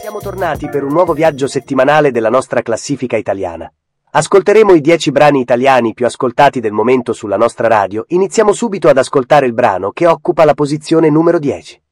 Siamo tornati per un nuovo viaggio settimanale della nostra classifica italiana. Ascolteremo i 10 brani italiani più ascoltati del momento sulla nostra radio. Iniziamo subito ad ascoltare il brano che occupa la posizione numero 10.